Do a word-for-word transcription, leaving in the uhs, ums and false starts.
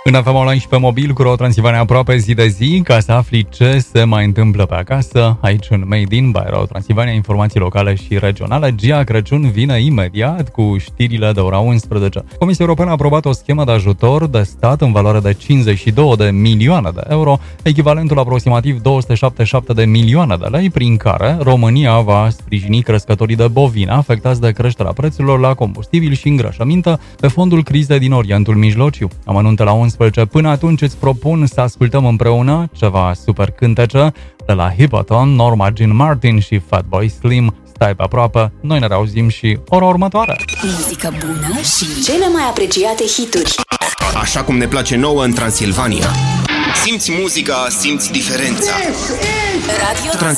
În F M Online și pe mobil, cu Ro Transilvania aproape zi de zi, ca să afli ce se mai întâmplă pe acasă. Aici în Made in by Ro Transilvania, informații locale și regionale. Gia Crăciun vine imediat cu știrile de ora unsprezece. Comisia Europeană a aprobat o schemă de ajutor de stat în valoare de cincizeci și două de milioane de euro, echivalentul aproximativ două sute șaptezeci și șapte de milioane de lei, prin care România va sprijini crescătorii de bovine afectați de creșterea prețurilor la combustibil și îngrășăminte pe fondul crizei din Orientul Mijlociu. Amănunte la unsprezece. Până atunci îți propun să ascultăm împreună ceva super cântece de la Hippoton, Norma Jean Martin și Fatboy Slim. Stai pe aproape, noi ne reauzim și ora următoare. Muzică bună și cele mai apreciate hituri. Așa cum ne place nouă în Transilvania. Simți muzica, simți diferența. Radio